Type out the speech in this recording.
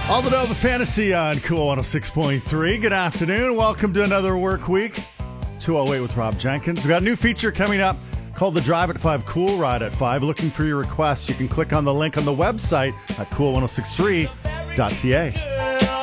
All the Nova Fantasy on Cool 106.3. Good afternoon. Welcome to another work week. 208 with Rob Jenkins. We've got a new feature coming up called the Drive at 5 Cool Ride at 5. Looking for your requests. You can click on the link on the website at cool1063.ca.